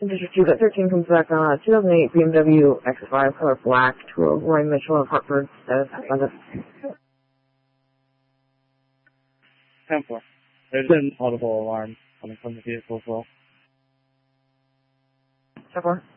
District 2, that 13 comes back on 2008 BMW X5 color black to a Roy Mitchell of Hartford. Status present. 10-4. There's an audible alarm coming from the vehicle as well. 10-4.